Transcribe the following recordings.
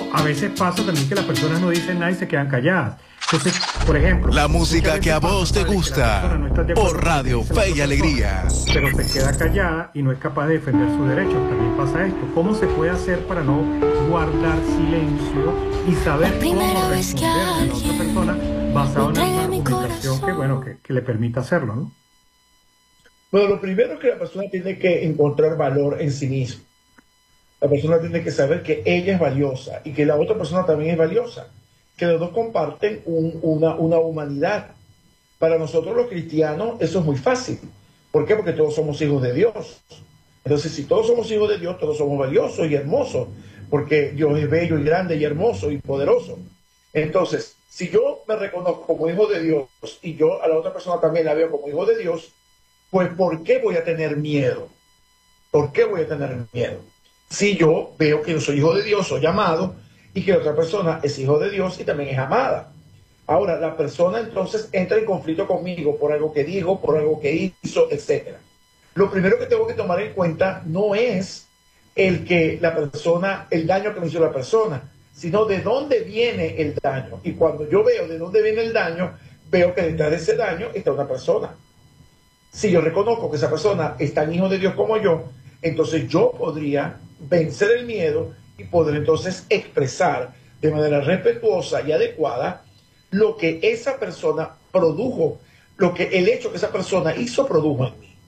a veces pasa también que las personas no dicen nada y se quedan calladas. Entonces, por ejemplo, La música que a vos te gusta, por Radio Fe y Alegría. Pero se queda callada y no es capaz de defender sus derechos. También pasa esto. ¿Cómo se puede hacer para no guardar silencio y saber cómo responder a la otra persona basado en una argumentación que, bueno, que le permita hacerlo, ¿no? Bueno, lo primero es que la persona tiene que encontrar valor en sí misma. La persona tiene que saber que ella es valiosa y que la otra persona también es valiosa, que los dos comparten una humanidad. Para nosotros los cristianos eso es muy fácil. ¿Por qué? Porque todos somos hijos de Dios. Entonces, si todos somos hijos de Dios, todos somos valiosos y hermosos, porque Dios es bello y grande y hermoso y poderoso. Entonces, si yo me reconozco como hijo de Dios y yo a la otra persona también la veo como hijo de Dios, pues ¿por qué voy a tener miedo? ¿Por qué voy a tener miedo? Si yo veo que yo soy hijo de Dios, soy amado, y que la otra persona es hijo de Dios y también es amada. Ahora, la persona entonces entra en conflicto conmigo por algo que dijo, por algo que hizo, etc. Lo primero que tengo que tomar en cuenta no es el daño que me hizo la persona, sino de dónde viene el daño. Y cuando yo veo de dónde viene el daño, veo que detrás de ese daño está una persona. Si yo reconozco que esa persona es tan hijo de Dios como yo, entonces yo podría vencer el miedo y poder entonces expresar de manera respetuosa y adecuada lo que esa persona produjo, el hecho que esa persona hizo produjo en mí.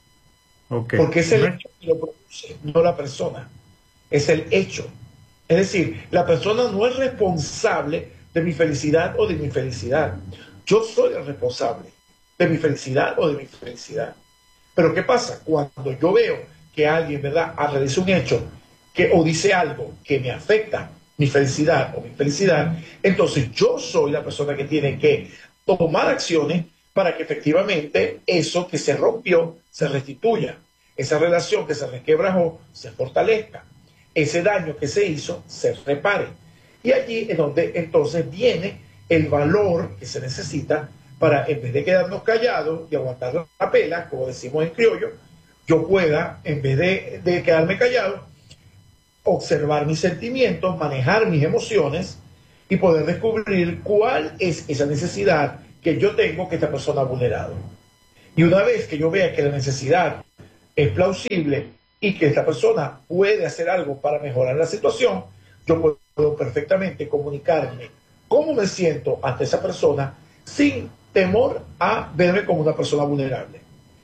Okay. Porque es el hecho que lo produce, no la persona. Es el hecho. Es decir, la persona no es responsable de mi felicidad o de mi infelicidad. Yo soy el responsable de mi felicidad o de mi infelicidad. Pero ¿qué pasa? Cuando yo veo que alguien, ¿verdad?, realiza un hecho o dice algo que me afecta mi felicidad o mi infelicidad, entonces yo soy la persona que tiene que tomar acciones para que efectivamente eso que se rompió se restituya, esa relación que se resquebrajó se fortalezca, ese daño que se hizo se repare. Y allí es donde entonces viene el valor que se necesita para, en vez de quedarnos callados y aguantar la pela, como decimos en criollo, yo pueda, en vez de quedarme callado, observar mis sentimientos, manejar mis emociones y poder descubrir cuál es esa necesidad que yo tengo que esta persona ha vulnerado. Y una vez que yo vea que la necesidad es plausible y que esta persona puede hacer algo para mejorar la situación, yo puedo perfectamente comunicarme cómo me siento ante esa persona sin temor a verme como una persona vulnerable.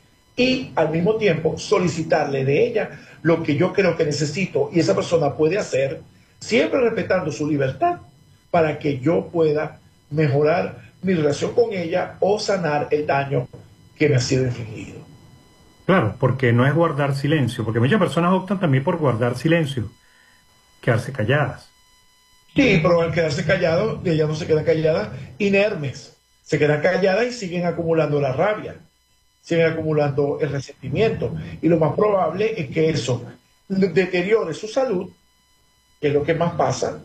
Y al mismo tiempo solicitarle de ella lo que yo creo que necesito y esa persona puede hacer, siempre respetando su libertad, para que yo pueda mejorar mi relación con ella o sanar el daño que me ha sido infligido. Claro, porque no es guardar silencio, porque muchas personas optan también por guardar silencio, quedarse calladas. Sí, pero al quedarse callado, ella no se queda callada, inermes, se quedan calladas y siguen acumulando la rabia, siguen acumulando el resentimiento. Y lo más probable es que eso deteriore su salud, que es lo que más pasa,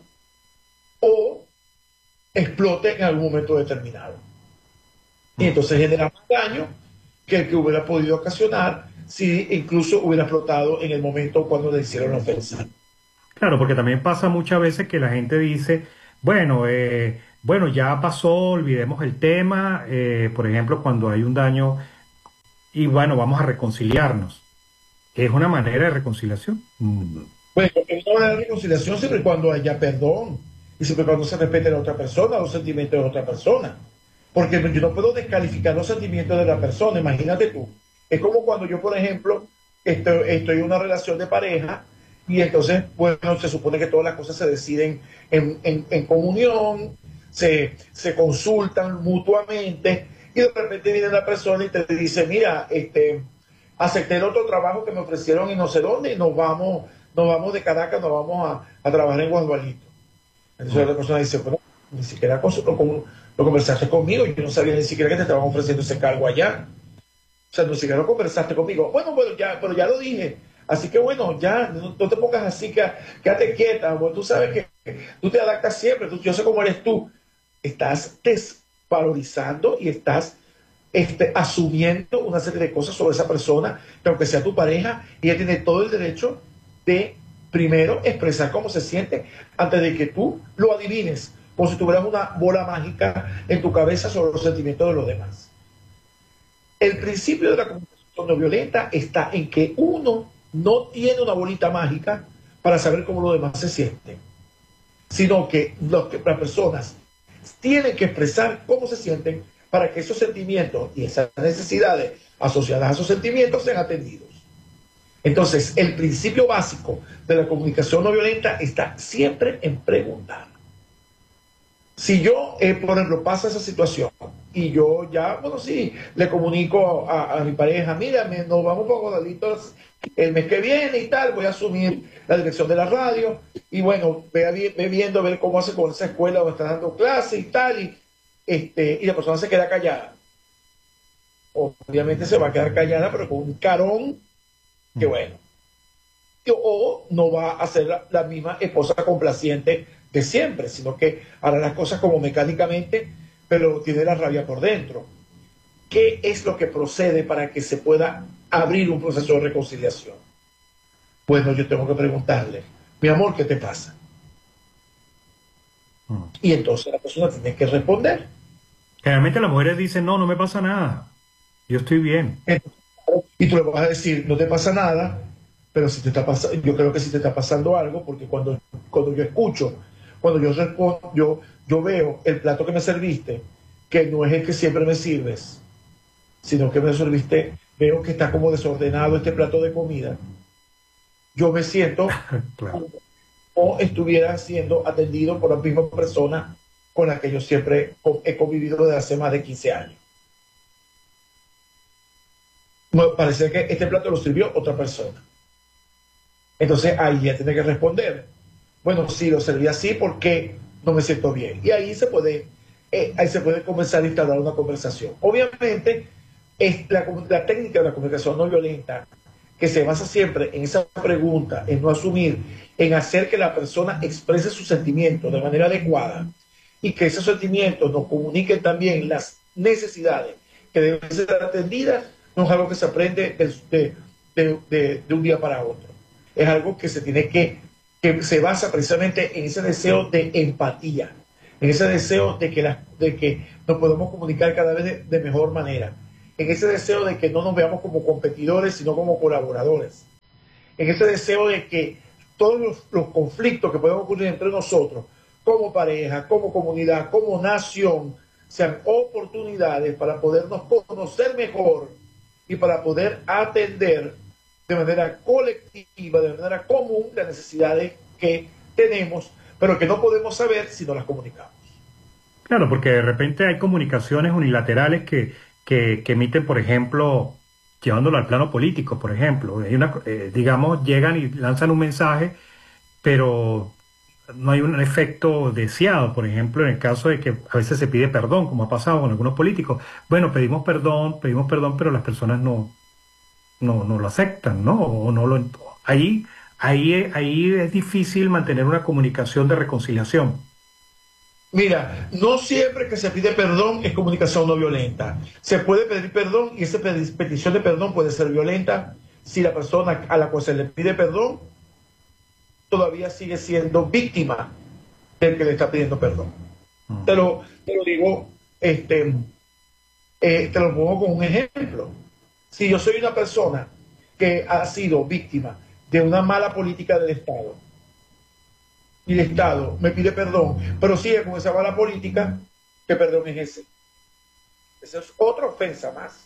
o explote en algún momento determinado. Y entonces genera más daño que el que hubiera podido ocasionar si incluso hubiera explotado en el momento cuando le hicieron la ofensa. Claro, porque también pasa muchas veces que la gente dice, bueno, bueno, ya pasó, olvidemos el tema, por ejemplo, cuando hay un daño y bueno, vamos a reconciliarnos. ¿Es una manera de reconciliación? Bueno, es una manera de reconciliación siempre y cuando haya perdón y siempre y cuando se respete a la otra persona, los sentimientos de la otra persona. Porque yo no puedo descalificar los sentimientos de la persona, imagínate tú. Es como cuando yo, por ejemplo, estoy en una relación de pareja y entonces, bueno, se supone que todas las cosas se deciden en comunión, se consultan mutuamente y de repente viene la persona y te dice, mira, acepté el otro trabajo que me ofrecieron en no sé dónde y nos vamos de Caracas, nos vamos a trabajar en Guadualito. Entonces la persona dice, bueno, ni siquiera lo conversaste conmigo, yo no sabía ni siquiera que te estaban ofreciendo ese cargo allá. O sea, ni siquiera lo conversaste conmigo. Bueno, ya, pero ya lo dije. Así que bueno, ya, no te pongas así, quédate quieta. Bueno, tú sabes que tú te adaptas siempre, yo sé cómo eres tú. Estás desvalorizando y estás asumiendo una serie de cosas sobre esa persona, que aunque sea tu pareja, ella tiene todo el derecho de primero expresar cómo se siente antes de que tú lo adivines, como si tuvieras una bola mágica en tu cabeza sobre los sentimientos de los demás. El principio de la comunicación no violenta está en que uno no tiene una bolita mágica para saber cómo los demás se sienten, sino que las personas tienen que expresar cómo se sienten para que esos sentimientos y esas necesidades asociadas a esos sentimientos sean atendidos. Entonces, el principio básico de la comunicación no violenta está siempre en preguntar. Si yo, por ejemplo, pasa esa situación y yo ya, bueno, sí, le comunico a mi pareja, mira, nos vamos para Guadalitos el mes que viene y tal, voy a asumir la dirección de la radio y bueno, ve viendo a ver cómo hace con esa escuela donde está dando clases y tal, y la persona se queda callada. Obviamente se va a quedar callada, pero con un carón que bueno. O no va a ser la misma esposa complaciente de siempre, sino que hará las cosas como mecánicamente, pero tiene la rabia por dentro. ¿Qué es lo que procede para que se pueda abrir un proceso de reconciliación? Bueno, yo tengo que preguntarle, mi amor, ¿qué te pasa? Y entonces la persona tiene que responder. Generalmente las mujeres dicen, no, no me pasa nada, yo estoy bien. Y tú le vas a decir, no te pasa nada, pero si te está pasando, yo creo que sí te está pasando algo, porque cuando yo escucho, cuando yo respondo, yo veo el plato que me serviste, que no es el que siempre me sirves, sino que me serviste, veo que está como desordenado este plato de comida. Yo me siento Claro. como estuviera siendo atendido por la misma persona con la que yo siempre he convivido desde hace más de 15 años. Parece que este plato lo sirvió otra persona. Entonces ahí ya tiene que responder. Bueno, sí, lo serví así porque no me siento bien. Y ahí se puede comenzar a instalar una conversación. Obviamente, es la técnica de la comunicación no violenta, que se basa siempre en esa pregunta, en no asumir, en hacer que la persona exprese sus sentimientos de manera adecuada y que esos sentimientos nos comuniquen también las necesidades que deben ser atendidas, no es algo que se aprende de un día para otro. Es algo que se tiene que se basa precisamente en ese deseo de empatía, en ese deseo de que nos podamos comunicar cada vez de mejor manera, en ese deseo de que no nos veamos como competidores, sino como colaboradores, en ese deseo de que todos los conflictos que puedan ocurrir entre nosotros, como pareja, como comunidad, como nación, sean oportunidades para podernos conocer mejor y para poder atender de manera colectiva, de manera común, las necesidades que tenemos, pero que no podemos saber si no las comunicamos. Claro, porque de repente hay comunicaciones unilaterales que emiten, por ejemplo, llevándolo al plano político, por ejemplo. Hay digamos, llegan y lanzan un mensaje, pero no hay un efecto deseado. Por ejemplo, en el caso de que a veces se pide perdón, como ha pasado con algunos políticos. Bueno, pedimos perdón, pero las personas no lo aceptan, ¿no? O no lo, ahí es difícil mantener una comunicación de reconciliación. Mira, no siempre que se pide perdón es comunicación no violenta. Se puede pedir perdón y esa petición de perdón puede ser violenta si la persona a la cual se le pide perdón todavía sigue siendo víctima del que le está pidiendo perdón. Te lo digo, te lo pongo con un ejemplo. Si yo soy una persona que ha sido víctima de una mala política del Estado y el Estado me pide perdón, pero sigue con esa mala política, ¿qué perdón es ese? Esa es otra ofensa más.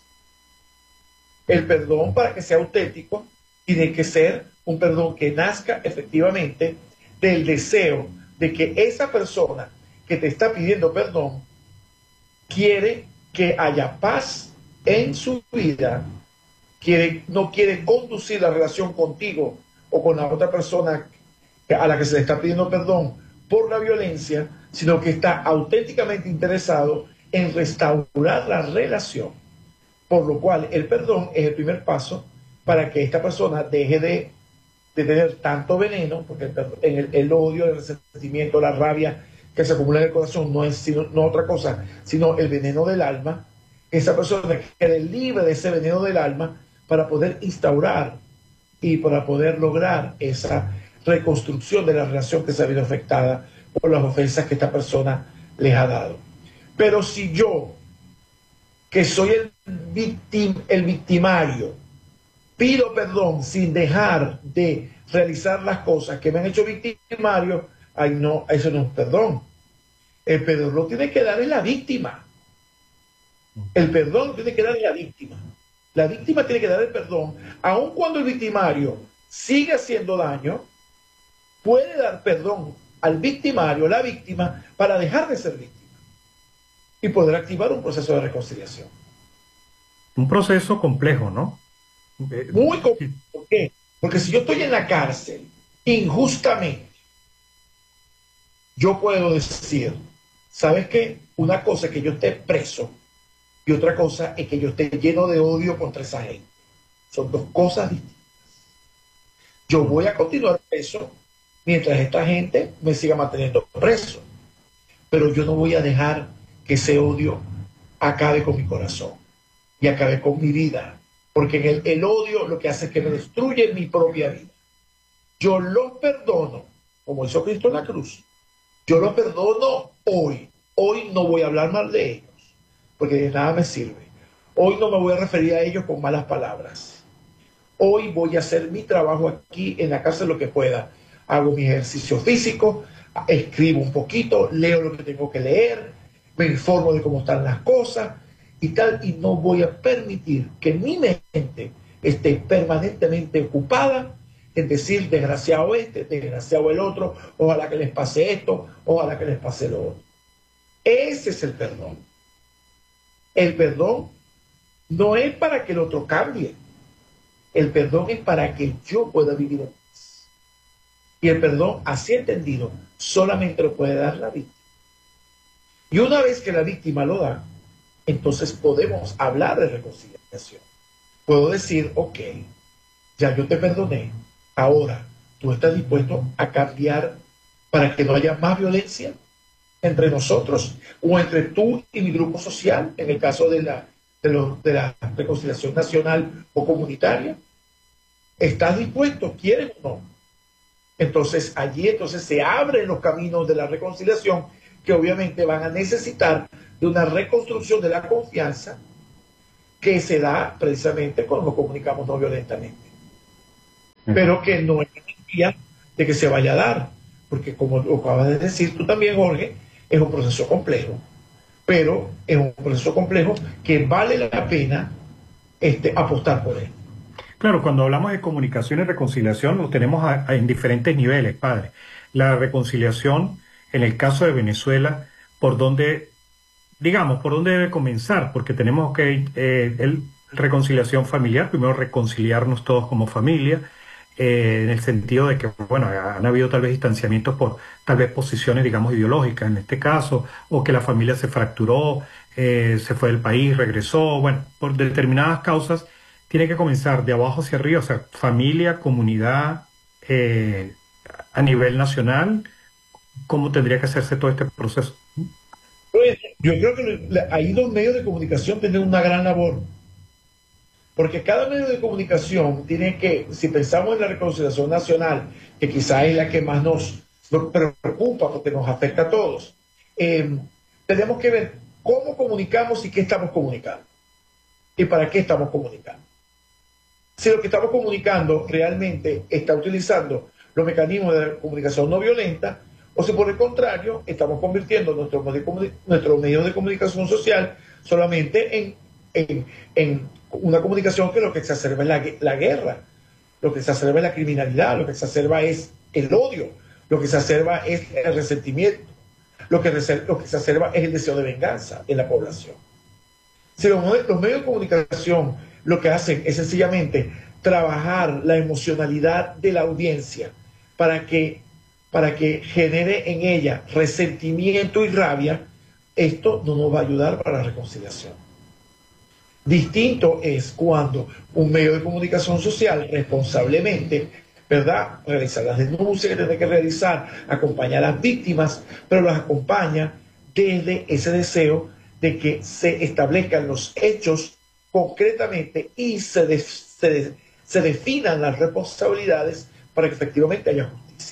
El perdón, para que sea auténtico, tiene que ser un perdón que nazca efectivamente del deseo de que esa persona que te está pidiendo perdón quiere que haya paz en su vida, no quiere conducir la relación contigo o con la otra persona a la que se le está pidiendo perdón por la violencia, sino que está auténticamente interesado en restaurar la relación. Por lo cual el perdón es el primer paso para que esta persona deje de tener tanto veneno, porque el odio, el resentimiento, la rabia que se acumula en el corazón no es no otra cosa, sino el veneno del alma. Esa persona quede libre de ese veneno del alma para poder instaurar y para poder lograr esa reconstrucción de la relación que se ha visto afectada por las ofensas que esta persona les ha dado. Pero si yo, que soy el victimario, pido perdón sin dejar de realizar las cosas que me han hecho victimario, ay no, eso no es perdón. El perdón lo tiene que dar es la víctima. El perdón lo tiene que dar es la víctima. La víctima tiene que dar el perdón, aun cuando el victimario sigue haciendo daño, puede dar perdón al victimario, la víctima, para dejar de ser víctima y poder activar un proceso de reconciliación. Un proceso complejo, ¿no? Muy complejo. ¿Por qué? Porque si yo estoy en la cárcel injustamente, yo puedo decir, ¿sabes qué? Una cosa es que yo esté preso y otra cosa es que yo esté lleno de odio contra esa gente. Son dos cosas distintas. Yo voy a continuar preso mientras esta gente me siga manteniendo preso, pero yo no voy a dejar que ese odio acabe con mi corazón y acabe con mi vida, porque el odio lo que hace es que me destruye mi propia vida. Yo los perdono, como hizo Cristo en la cruz. Yo los perdono hoy. Hoy no voy a hablar mal de ellos, porque de nada me sirve. Hoy no me voy a referir a ellos con malas palabras. Hoy voy a hacer mi trabajo aquí en la cárcel lo que pueda. Hago mi ejercicio físico, escribo un poquito, leo lo que tengo que leer, me informo de cómo están las cosas y tal, y no voy a permitir que mi mente esté permanentemente ocupada en decir desgraciado este, desgraciado el otro, ojalá que les pase esto, ojalá que les pase lo otro. Ese es el perdón. El perdón no es para que el otro cambie. El perdón es para que yo pueda vivir en paz. Y el perdón, así entendido, solamente lo puede dar la víctima. Y una vez que la víctima lo da, entonces podemos hablar de reconciliación. Puedo decir, ok, ya yo te perdoné, ahora tú estás dispuesto a cambiar para que no haya más violencia entre nosotros o entre tú y mi grupo social, en el caso de la reconciliación nacional o comunitaria. ¿Estás dispuesto? ¿Quieres o no? Entonces allí se abren los caminos de la reconciliación, que obviamente van a necesitar de una reconstrucción de la confianza que se da precisamente cuando nos comunicamos no violentamente. Pero que no es garantía de que se vaya a dar, porque como lo acabas de decir tú también, Jorge, es un proceso complejo, pero es un proceso complejo que vale la pena apostar por él. Claro, cuando hablamos de comunicación y reconciliación, lo tenemos en diferentes niveles, padre. La reconciliación, en el caso de Venezuela, por dónde debe comenzar, porque tenemos que reconciliación familiar, primero reconciliarnos todos como familia, en el sentido de que, bueno, han habido tal vez distanciamientos por tal vez posiciones, digamos, ideológicas en este caso, o que la familia se fracturó, se fue del país, regresó, bueno, por determinadas causas, tiene que comenzar de abajo hacia arriba, o sea, familia, comunidad, a nivel nacional. ¿Cómo tendría que hacerse todo este proceso? Yo creo que ahí los medios de comunicación tienen una gran labor, porque cada medio de comunicación tiene que, si pensamos en la reconciliación nacional, que quizás es la que más nos preocupa porque nos afecta a todos, tenemos que ver cómo comunicamos y qué estamos comunicando y para qué estamos comunicando. Si lo que estamos comunicando realmente está utilizando los mecanismos de comunicación no violenta, o si por el contrario estamos convirtiendo nuestros medios de comunicación social solamente en una comunicación que lo que exacerba es la guerra, lo que exacerba es la criminalidad, lo que exacerba es el odio, lo que exacerba es el resentimiento, lo que exacerba es el deseo de venganza en la población. Si los medios de comunicación lo que hacen es sencillamente trabajar la emocionalidad de la audiencia para que genere en ella resentimiento y rabia, esto no nos va a ayudar para la reconciliación. Distinto es cuando un medio de comunicación social responsablemente, ¿verdad?, realiza las denuncias que tiene que realizar, acompaña a las víctimas, pero las acompaña desde ese deseo de que se establezcan los hechos concretamente y se definan las responsabilidades para que efectivamente haya justicia.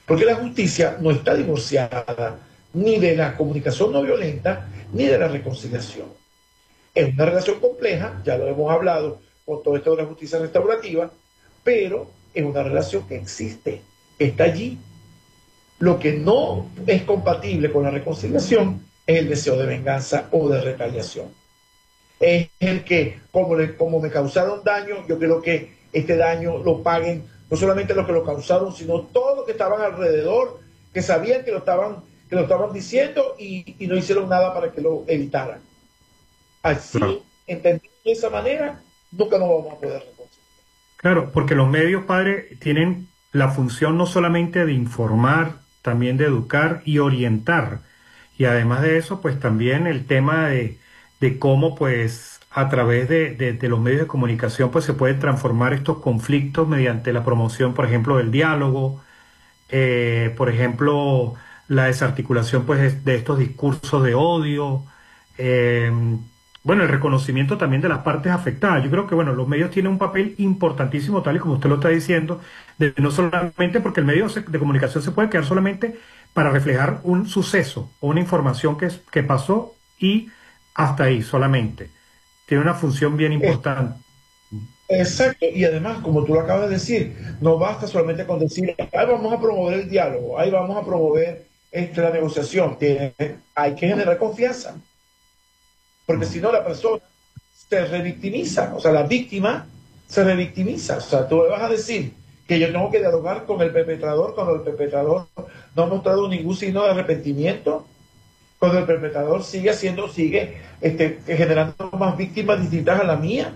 Porque la justicia no está divorciada ni de la comunicación no violenta ni de la reconciliación. Es una relación compleja, ya lo hemos hablado con todo esto de la justicia restaurativa, pero es una relación que existe, que está allí. Lo que no es compatible con la reconciliación es el deseo de venganza o de retaliación. Es el que, como me causaron daño, yo quiero que este daño lo paguen no solamente los que lo causaron, sino todos los que estaban alrededor, que sabían que lo estaban diciendo y no hicieron nada para que lo evitaran. Así, Claro. entendido de esa manera, nunca nos vamos a poder reconciliar. Claro, porque los medios, padre, tienen la función no solamente de informar, también de educar y orientar. Y además de eso, pues también el tema de cómo, pues, a través de los medios de comunicación, pues se pueden transformar estos conflictos mediante la promoción, por ejemplo, del diálogo, por ejemplo, la desarticulación, pues, de estos discursos de odio, eh, bueno, el reconocimiento también de las partes afectadas. Yo creo que, bueno, los medios tienen un papel importantísimo, tal y como usted lo está diciendo, de no solamente porque el medio de comunicación se puede quedar solamente para reflejar un suceso o una información que pasó y hasta ahí solamente. Tiene una función bien importante. Exacto, y además, como tú lo acabas de decir, no basta solamente con decir, ahí vamos a promover el diálogo, ahí vamos a promover la negociación. Hay que generar confianza, porque si no la persona se revictimiza, o sea, la víctima se revictimiza. O sea, tú le vas a decir que yo tengo que dialogar con el perpetrador cuando el perpetrador no ha mostrado ningún signo de arrepentimiento, cuando el perpetrador sigue generando más víctimas distintas a la mía.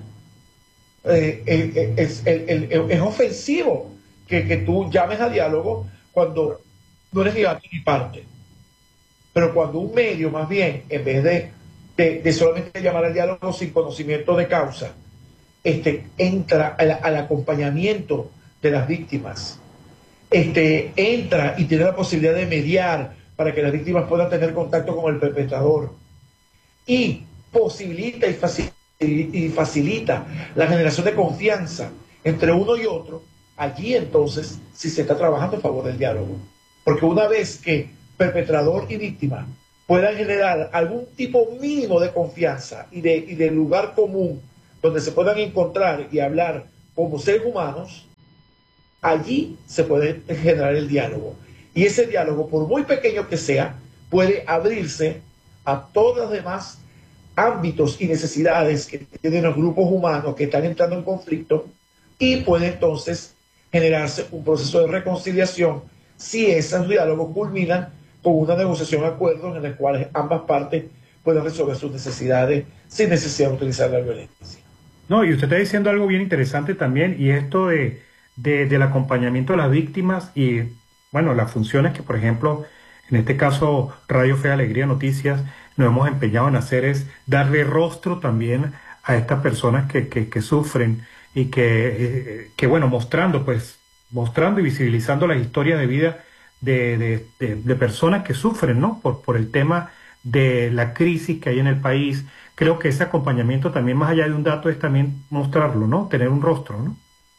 Es ofensivo que tú llames a diálogo cuando no eres ni parte ni parte. Pero cuando un medio, más bien, en vez de solamente llamar al diálogo sin conocimiento de causa, entra al acompañamiento de las víctimas, entra y tiene la posibilidad de mediar para que las víctimas puedan tener contacto con el perpetrador y posibilita y facilita la generación de confianza entre uno y otro, allí entonces sí se está trabajando a favor del diálogo. Porque una vez que perpetrador y víctima puedan generar algún tipo mínimo de confianza y de lugar común donde se puedan encontrar y hablar como seres humanos, allí se puede generar el diálogo. Y ese diálogo, por muy pequeño que sea, puede abrirse a todos los demás ámbitos y necesidades que tienen los grupos humanos que están entrando en conflicto y puede entonces generarse un proceso de reconciliación si esos diálogos culminan con una negociación, acuerdo en la cual ambas partes puedan resolver sus necesidades sin necesidad de utilizar la violencia. No, y usted está diciendo algo bien interesante también, y esto del acompañamiento a las víctimas y, bueno, las funciones que, por ejemplo, en este caso, Radio Fe y Alegría Noticias, nos hemos empeñado en hacer es darle rostro también a estas personas que sufren y bueno, mostrando y visibilizando las historias de vida de personas que sufren, ¿no? Por el tema de la crisis que hay en el país. Creo que ese acompañamiento también, más allá de un dato, es también mostrarlo, ¿no? Tener un rostro, ¿no?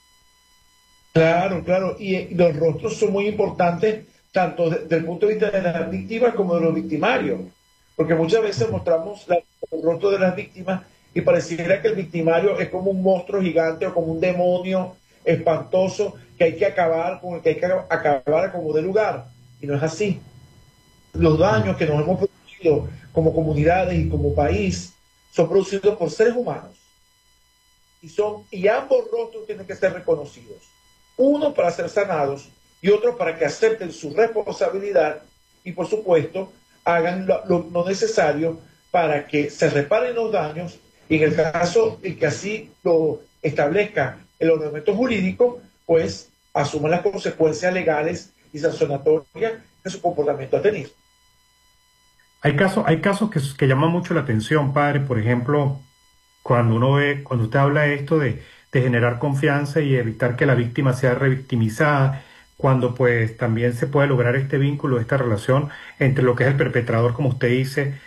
Claro, claro. Y los rostros son muy importantes tanto desde el punto de vista de las víctimas como de los victimarios. Porque muchas veces mostramos el rostro de las víctimas y pareciera que el victimario es como un monstruo gigante o como un demonio espantoso que hay que acabar, con el que hay que acabar como de lugar. Y no es así. Los daños que nos hemos producido como comunidades y como país son producidos por seres humanos. Y ambos rostros tienen que ser reconocidos. Uno para ser sanados y otro para que acepten su responsabilidad y, por supuesto, hagan lo necesario para que se reparen los daños y en el caso de que así lo establezca el ordenamiento jurídico, pues asuman las consecuencias legales y sancionatorias que su comportamiento ha tenido. Hay casos que llaman mucho la atención, padre. Por ejemplo, cuando usted habla de esto de generar confianza y evitar que la víctima sea revictimizada, cuando pues también se puede lograr este vínculo, esta relación entre lo que es el perpetrador, como usted dice,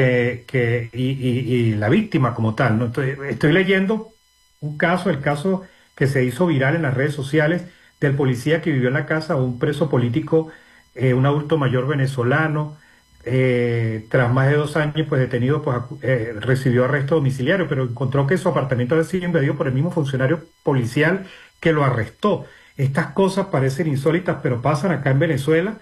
y la víctima como tal, ¿no? Entonces, estoy leyendo el caso que se hizo viral en las redes sociales del policía que vivió en la casa de un preso político un adulto mayor venezolano, tras más de 2 años pues detenido, pues recibió arresto domiciliario, pero encontró que su apartamento había sido invadido por el mismo funcionario policial que lo arrestó. Estas cosas parecen insólitas, pero pasan acá en Venezuela.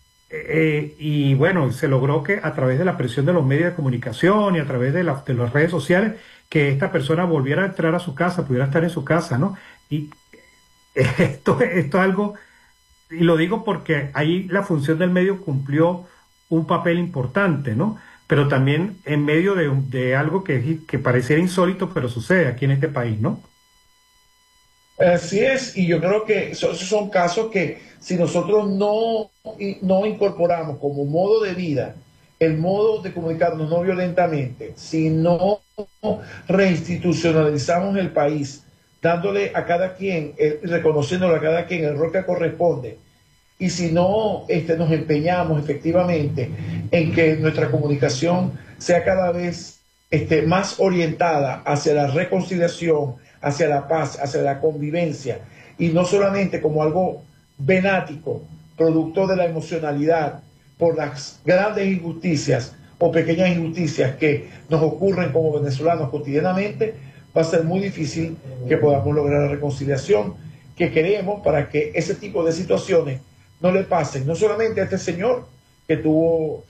Y bueno, se logró que a través de la presión de los medios de comunicación y a través de las redes sociales, que esta persona volviera a entrar a su casa, pudiera estar en su casa, ¿no? Y esto es algo, y lo digo porque ahí la función del medio cumplió un papel importante, ¿no? Pero también en medio de algo que pareciera insólito, pero sucede aquí en este país, ¿no? Así es, y yo creo que esos son casos que si nosotros no incorporamos como modo de vida el modo de comunicarnos no violentamente, si no reinstitucionalizamos el país, dándole a cada quien, reconociéndole a cada quien el rol que corresponde, y si no nos empeñamos efectivamente en que nuestra comunicación sea cada vez más orientada hacia la reconciliación, hacia la paz, hacia la convivencia, y no solamente como algo venático, producto de la emocionalidad, por las grandes injusticias o pequeñas injusticias que nos ocurren como venezolanos cotidianamente, va a ser muy difícil que podamos lograr la reconciliación que queremos para que ese tipo de situaciones no le pasen, no solamente a este señor que tuvo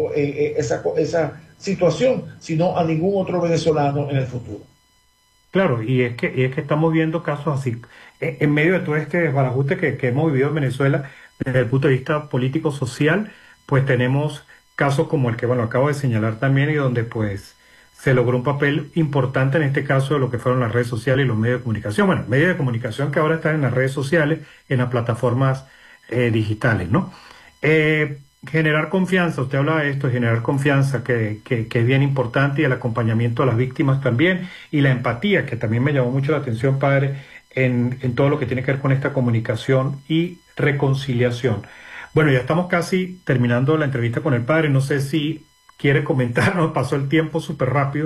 esa situación, sino a ningún otro venezolano en el futuro. Claro, y es que estamos viendo casos así. En medio de todo este desbarajuste que hemos vivido en Venezuela, desde el punto de vista político-social, pues tenemos casos como el que, bueno, acabo de señalar también, y donde pues se logró un papel importante en este caso de lo que fueron las redes sociales y los medios de comunicación. Bueno, medios de comunicación que ahora están en las redes sociales, en las plataformas digitales, ¿no? Generar confianza, usted habla de esto, generar confianza, que es bien importante, y el acompañamiento a las víctimas también, y la empatía, que también me llamó mucho la atención, padre, en todo lo que tiene que ver con esta comunicación y reconciliación. Bueno, ya estamos casi terminando la entrevista con el padre, no sé si quiere comentar, nos pasó el tiempo súper rápido,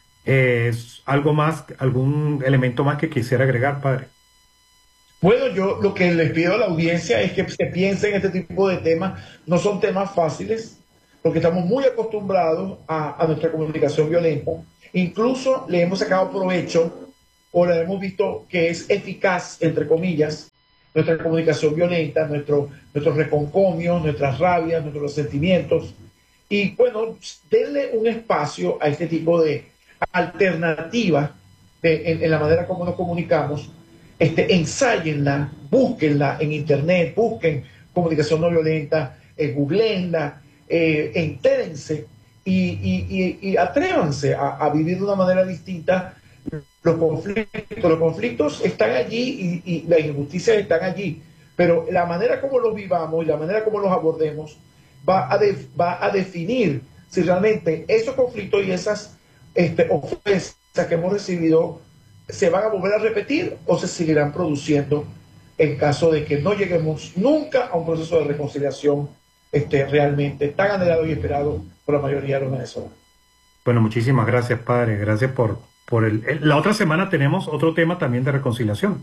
algo más, algún elemento más que quisiera agregar, padre. Bueno, yo lo que les pido a la audiencia es que se piense en este tipo de temas. No son temas fáciles, porque estamos muy acostumbrados a nuestra comunicación violenta. Incluso le hemos sacado provecho, o le hemos visto que es eficaz, entre comillas, nuestra comunicación violenta, nuestros reconcomios, nuestras rabias, nuestros sentimientos. Y bueno, denle un espacio a este tipo de alternativas en la manera como nos comunicamos. Ensállenla, búsquenla en internet, busquen comunicación no violenta, googleenla, entérense y atrévanse a vivir de una manera distinta los conflictos. Los conflictos están allí y las injusticias están allí, pero la manera como los vivamos y la manera como los abordemos va a definir si realmente esos conflictos y esas ofensas que hemos recibido se van a volver a repetir o se seguirán produciendo en caso de que no lleguemos nunca a un proceso de reconciliación realmente tan anhelado y esperado por la mayoría de los venezolanos. Bueno, muchísimas gracias, padre. Gracias por la otra semana tenemos otro tema también de reconciliación.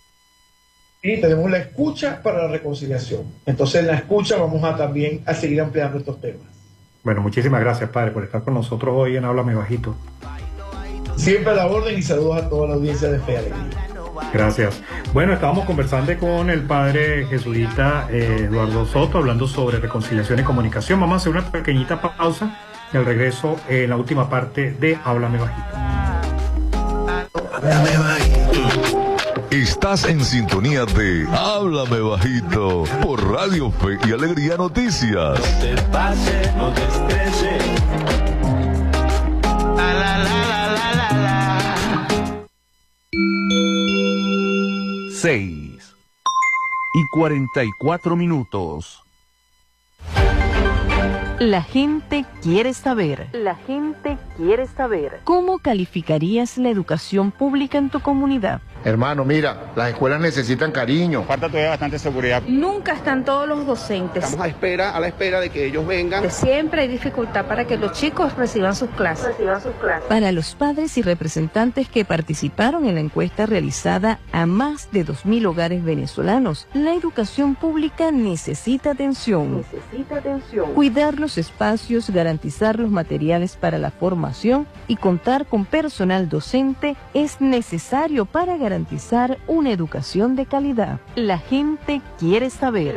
Y tenemos la escucha para la reconciliación. Entonces, en la escucha vamos también a seguir ampliando estos temas. Bueno, muchísimas gracias, padre, por estar con nosotros hoy en Háblame Bajito. Siempre a la orden, y saludos a toda la audiencia de Fe y Alegría. Gracias. Bueno, estábamos conversando con el padre jesuita Eduardo Soto, hablando sobre reconciliación y comunicación. Vamos a hacer una pequeñita pausa y al regreso en la última parte de Háblame Bajito. Háblame Bajito. Estás en sintonía de Háblame Bajito por Radio Fe y Alegría Noticias. No te pases, no te estreses. 6:44. La gente quiere saber. La gente quiere saber. ¿Cómo calificarías la educación pública en tu comunidad? Hermano, mira, las escuelas necesitan cariño. Falta todavía bastante seguridad. Nunca están todos los docentes. Estamos a la espera de que ellos vengan. Siempre hay dificultad para que los chicos reciban sus clases. Para los padres y representantes que participaron en la encuesta realizada a más de 2.000 hogares venezolanos, la educación pública necesita atención. Cuidar los espacios, garantizar los materiales para la formación y contar con personal docente es necesario para garantizar una educación de calidad. La gente quiere saber.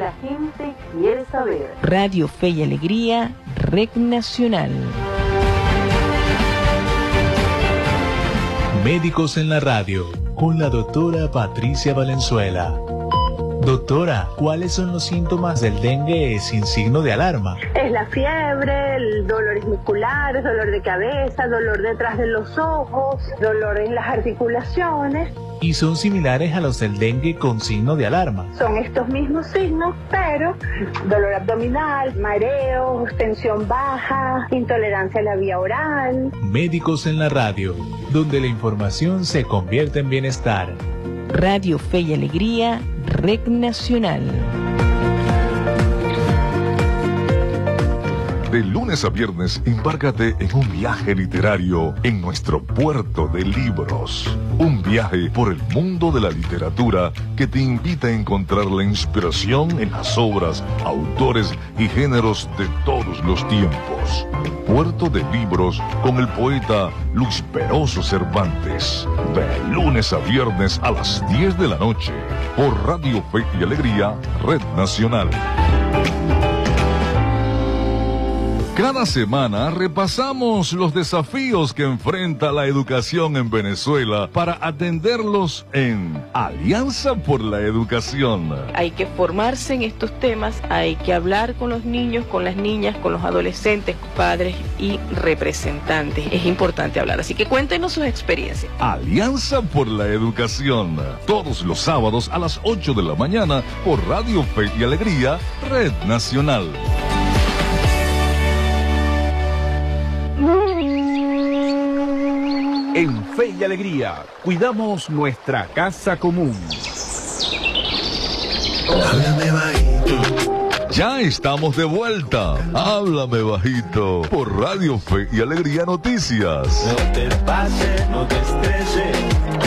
Radio Fe y Alegría, Red Nacional. Médicos en la radio, con la doctora Patricia Valenzuela. Doctora, ¿cuáles son los síntomas del dengue sin signo de alarma? Es la fiebre, el dolores musculares, dolor de cabeza, dolor detrás de los ojos, dolor en las articulaciones. ¿Y son similares a los del dengue con signo de alarma? Son estos mismos signos, pero dolor abdominal, mareos, tensión baja, intolerancia a la vía oral. Médicos en la radio, donde la información se convierte en bienestar. Radio Fe y Alegría, Red Nacional. De lunes a viernes, embárcate en un viaje literario en nuestro puerto de libros. Un viaje por el mundo de la literatura que te invita a encontrar la inspiración en las obras, autores y géneros de todos los tiempos. Puerto de Libros con el poeta Luis Peroso Cervantes. De lunes a viernes a las 10 de la noche por Radio Fe y Alegría, Red Nacional. Cada semana repasamos los desafíos que enfrenta la educación en Venezuela para atenderlos en Alianza por la Educación. Hay que formarse en estos temas, hay que hablar con los niños, con las niñas, con los adolescentes, padres y representantes. Es importante hablar, así que cuéntenos sus experiencias. Alianza por la Educación, todos los sábados a las 8 de la mañana por Radio Fe y Alegría, Red Nacional. En Fe y Alegría, cuidamos nuestra casa común. Háblame bajito. Ya estamos de vuelta. Háblame bajito por Radio Fe y Alegría Noticias. No te pases, no te estreses.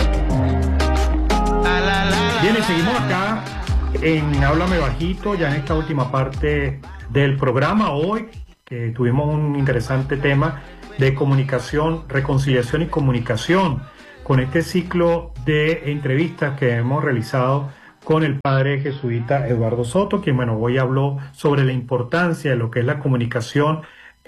Bien, y seguimos acá en Háblame Bajito, ya en esta última parte del programa. Hoy que tuvimos un interesante tema de comunicación, reconciliación y comunicación, con este ciclo de entrevistas que hemos realizado con el padre jesuita Eduardo Soto, quien, bueno, hoy habló sobre la importancia de lo que es la comunicación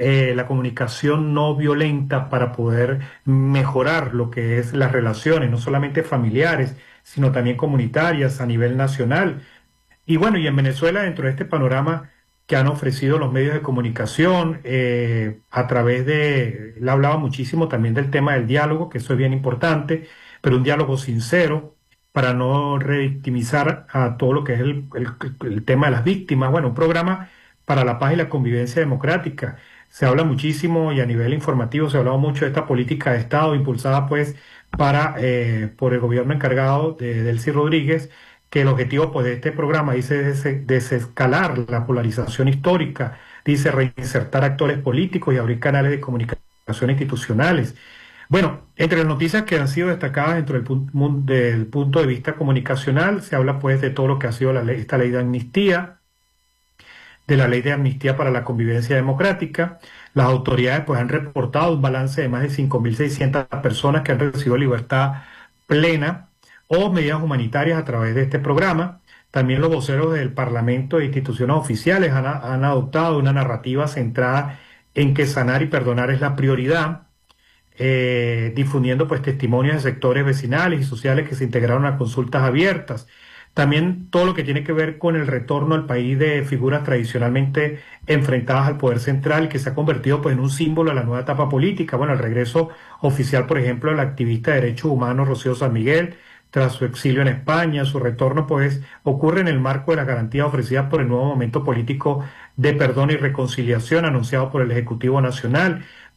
no violenta para poder mejorar lo que es las relaciones, no solamente familiares, sino también comunitarias a nivel nacional. Y bueno, y en Venezuela, dentro de este panorama que han ofrecido los medios de comunicación, a través de, él hablaba muchísimo también del tema del diálogo, que eso es bien importante, pero un diálogo sincero, para no revictimizar a todo lo que es el tema de las víctimas. Bueno, un programa para la paz y la convivencia democrática. Se habla muchísimo, y a nivel informativo se ha hablado mucho de esta política de Estado impulsada pues por el gobierno encargado de Delcy Rodríguez, que el objetivo pues de este programa dice desescalar la polarización histórica, dice reinsertar actores políticos y abrir canales de comunicación institucionales. Bueno, entre las noticias que han sido destacadas dentro del punto de vista comunicacional, se habla pues de todo lo que ha sido esta ley de amnistía, de la ley de amnistía para la convivencia democrática. Las autoridades pues han reportado un balance de más de 5.600 personas que han recibido libertad plena o medidas humanitarias a través de este programa. También los voceros del Parlamento e instituciones oficiales han adoptado una narrativa centrada en que sanar y perdonar es la prioridad, difundiendo pues testimonios de sectores vecinales y sociales que se integraron a consultas abiertas. También todo lo que tiene que ver con el retorno al país de figuras tradicionalmente enfrentadas al poder central, que se ha convertido pues en un símbolo de la nueva etapa política. Bueno, el regreso oficial, por ejemplo, de la activista de derechos humanos Rocío San Miguel, tras su exilio en España. Su retorno pues ocurre en el marco de las garantías ofrecidas por el nuevo momento político de perdón y reconciliación anunciado por el Ejecutivo Nacional.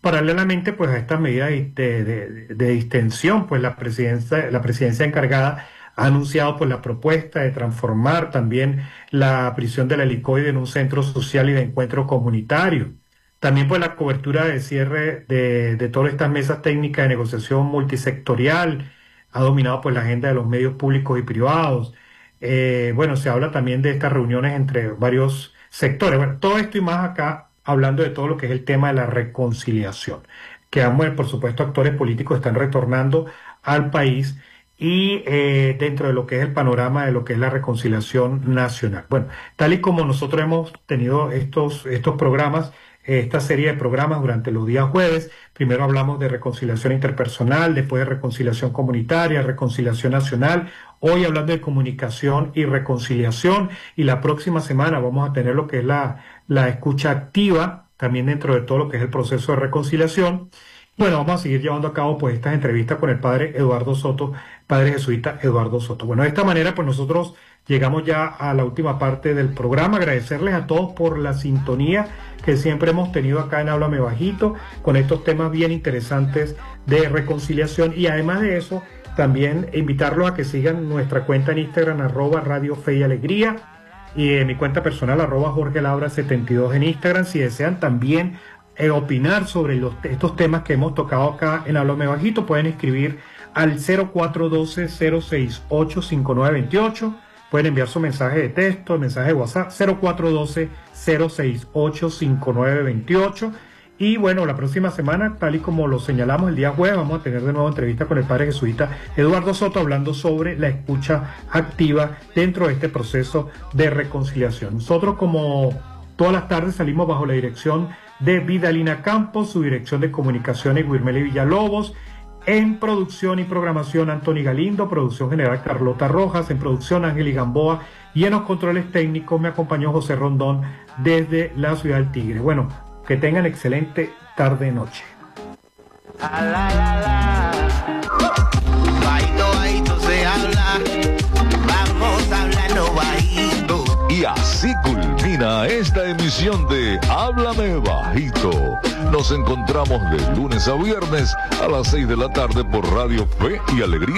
Paralelamente, pues a estas medidas de distensión, pues la presidencia encargada ha anunciado pues la propuesta de transformar también la prisión del Helicoide en un centro social y de encuentro comunitario. También pues la cobertura de cierre de todas estas mesas técnicas de negociación multisectorial ha dominado pues la agenda de los medios públicos y privados. Bueno, se habla también de estas reuniones entre varios sectores. Bueno, todo esto y más acá, hablando de todo lo que es el tema de la reconciliación, que ambos, por supuesto, actores políticos están retornando al país y dentro de lo que es el panorama de lo que es la reconciliación nacional. Bueno, tal y como nosotros hemos tenido estos programas, esta serie de programas durante los días jueves, primero hablamos de reconciliación interpersonal, después de reconciliación comunitaria, reconciliación nacional, hoy hablando de comunicación y reconciliación, y la próxima semana vamos a tener lo que es la escucha activa, también dentro de todo lo que es el proceso de reconciliación. Bueno, vamos a seguir llevando a cabo pues estas entrevistas con el padre Eduardo Soto, padre jesuita Eduardo Soto. Bueno, de esta manera pues nosotros llegamos ya a la última parte del programa. Agradecerles a todos por la sintonía que siempre hemos tenido acá en Háblame Bajito, con estos temas bien interesantes de reconciliación, y además de eso, también invitarlos a que sigan nuestra cuenta en Instagram, @Radio Fe y Alegría, y en mi cuenta personal, @JorgeLabra72 en Instagram, si desean también opinar sobre estos temas que hemos tocado acá en Háblame Bajito, pueden escribir al 0412-068-5928, pueden enviar su mensaje de texto, mensaje de WhatsApp, 0412-068-5928. Y bueno, la próxima semana, tal y como lo señalamos el día jueves, vamos a tener de nuevo entrevista con el padre jesuita Eduardo Soto, hablando sobre la escucha activa dentro de este proceso de reconciliación. Nosotros, como todas las tardes, salimos bajo la dirección de Vidalina Campos, su dirección de comunicaciones Guirmeli Villalobos, en producción y programación Anthony Galindo, producción general Carlota Rojas, en producción Ángel y Gamboa, y en los controles técnicos me acompañó José Rondón desde la ciudad del Tigre. Bueno, que tengan excelente tarde-noche. Bajito, bajito se habla, vamos hablando bajito. Y así culmina esta emisión de Háblame Bajito. Nos encontramos de lunes a viernes a las 6 de la tarde por Radio Fe y Alegría.